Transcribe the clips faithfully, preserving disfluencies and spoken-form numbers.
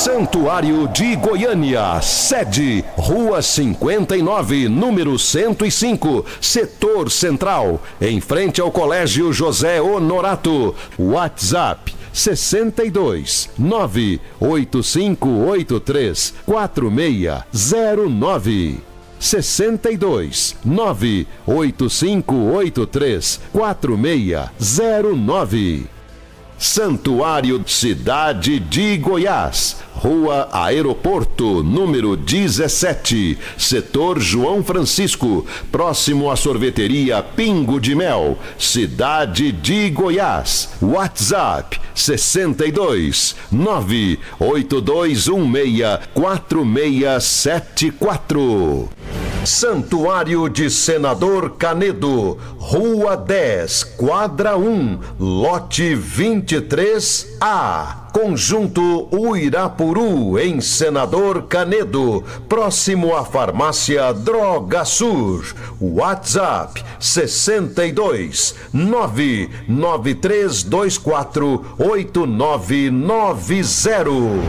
Santuário de Goiânia, sede Rua cinquenta e nove, número cento e cinco, Setor Central, em frente ao Colégio José Honorato. WhatsApp sessenta e dois, nove oito cinco oito três, quatro seis zero nove. sessenta e dois, nove oito cinco oito três, quatro seis zero nove. Santuário Cidade de Goiás, Rua Aeroporto, número dezessete, Setor João Francisco, próximo à sorveteria Pingo de Mel, Cidade de Goiás. WhatsApp sessenta e dois, nove oito dois um seis, quatro seis sete quatro. Santuário de Senador Canedo, Rua dez, Quadra um, Lote vinte e três A, Conjunto Uirapuru, em Senador Canedo, próximo à farmácia Droga Sur. WhatsApp sessenta e dois, nove nove três dois quatro oito nove nove zero.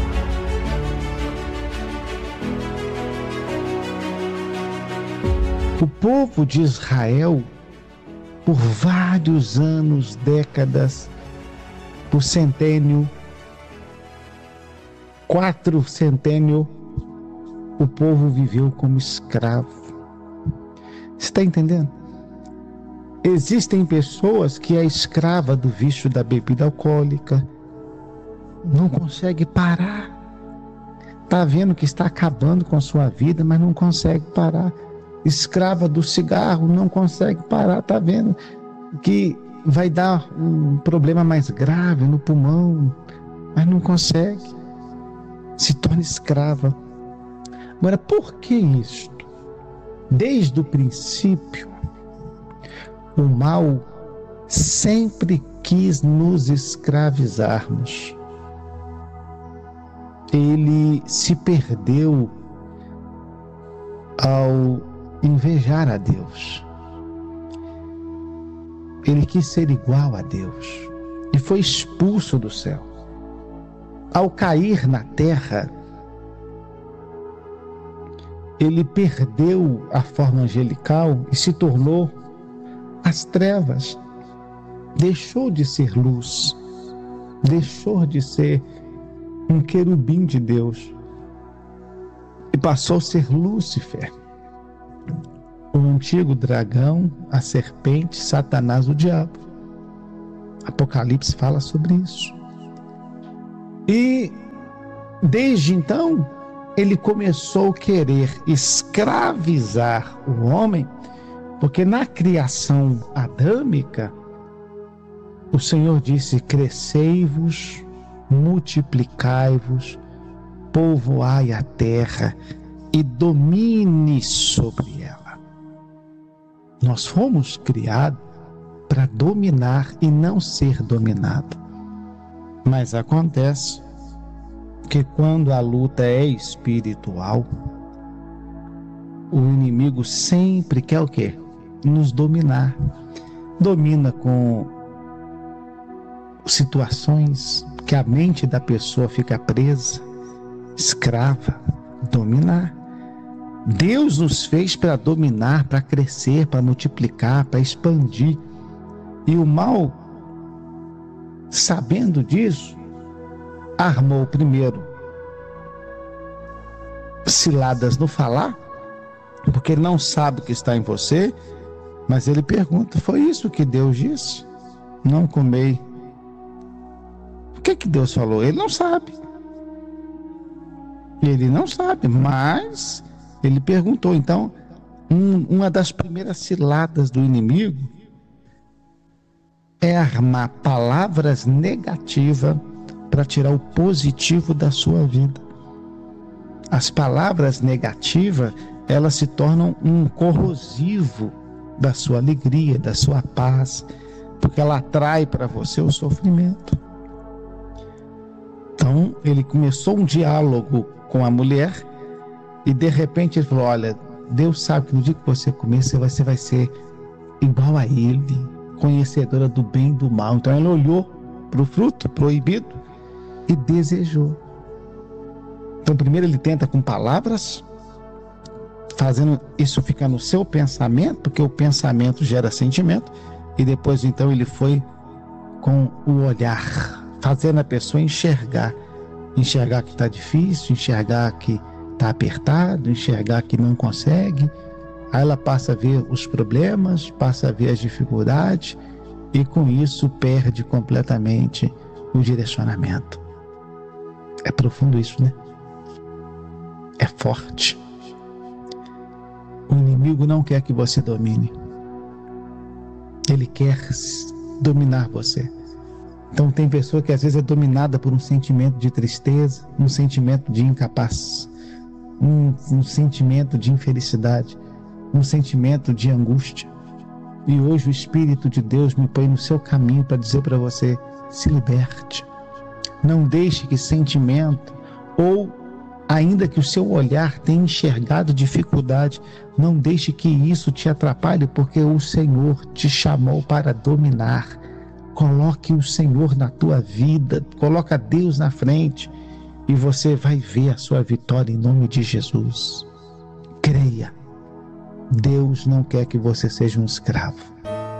O povo de Israel, por vários anos, décadas, por centênio, quatro centênio, o povo viveu como escravo. Você está entendendo? Existem pessoas que é escrava do vício da bebida alcoólica, não consegue parar. Está vendo que está acabando com a sua vida, mas não consegue parar. Escrava do cigarro, não consegue parar, está vendo que vai dar um problema mais grave no pulmão, mas não consegue, se torna escrava. Agora, por que isto? Desde o princípio, o mal sempre quis nos escravizarmos. Ele se perdeu ao invejar a Deus. Ele quis ser igual a Deus e foi expulso do céu. Ao cair na terra, ele perdeu a forma angelical e se tornou as trevas. Deixou de ser luz, deixou de ser um querubim de Deus e passou a ser Lúcifer, o antigo dragão, a serpente, Satanás, o diabo. Apocalipse fala sobre isso. E desde então ele começou a querer escravizar o homem, porque na criação adâmica o Senhor disse: crescei-vos, multiplicai-vos, povoai a terra e domine sobre ela. Nós fomos criados para dominar e não ser dominado. Mas acontece que quando a luta é espiritual, o inimigo sempre quer o quê? Nos dominar. Domina com situações que a mente da pessoa fica presa, escrava, dominar. Deus nos fez para dominar, para crescer, para multiplicar, para expandir. E o mal, sabendo disso, armou primeiro ciladas no falar, porque ele não sabe o que está em você, mas ele pergunta: foi isso que Deus disse? Não comei. O que que Deus falou? Ele não sabe. Ele não sabe, mas ele perguntou. Então, um, uma das primeiras ciladas do inimigo é armar palavras negativas para tirar o positivo da sua vida. As palavras negativas, elas se tornam um corrosivo da sua alegria, da sua paz, porque ela atrai para você o sofrimento. Então, ele começou um diálogo com a mulher e de repente ele falou: olha, Deus sabe que no dia que você comer, você vai, você vai ser igual a ele, conhecedora do bem e do mal. Então ela olhou para o fruto proibido e desejou. Então, primeiro ele tenta com palavras, fazendo isso ficar no seu pensamento, porque o pensamento gera sentimento, e depois então ele foi com o olhar, fazendo a pessoa enxergar, enxergar que está difícil, enxergar que está apertado, enxergar que não consegue. Aí ela passa a ver os problemas, passa a ver as dificuldades, e com isso perde completamente o direcionamento. É profundo isso, né? É forte. O inimigo não quer que você domine. Ele quer dominar você. Então tem pessoa que às vezes é dominada por um sentimento de tristeza, um sentimento de incapaz, um, um sentimento de infelicidade, um sentimento de angústia. E hoje o Espírito de Deus me põe no seu caminho para dizer para você: se liberte. Não deixe que sentimento, ou ainda que o seu olhar tenha enxergado dificuldade, não deixe que isso te atrapalhe, porque o Senhor te chamou para dominar. Coloque o Senhor na tua vida, coloca Deus na frente, e você vai ver a sua vitória em nome de Jesus. Creia. Deus não quer que você seja um escravo.